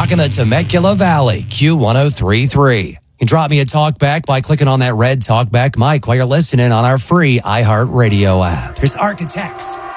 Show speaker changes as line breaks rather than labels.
rocking the Temecula Valley, Q1033. You can drop me a talkback by clicking on that red talkback mic while you're listening on our free iHeartRadio app. There's Architects.